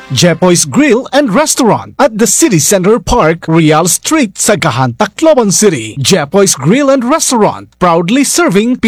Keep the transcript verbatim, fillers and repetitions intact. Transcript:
Jepoy's Grill and Restaurant at the City Center Park, Real Street, Sagahan, Tacloban City. Jepoy's Grill and Restaurant, proudly serving